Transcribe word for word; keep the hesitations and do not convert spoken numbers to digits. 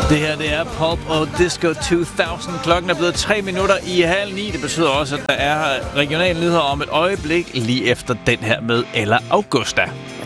Det her, det er Pulp og Disco to tusind. Klokken er blevet tre minutter i halv ni. Det betyder også, at der er regionale nyheder om et øjeblik lige efter den her med Ella Augusta.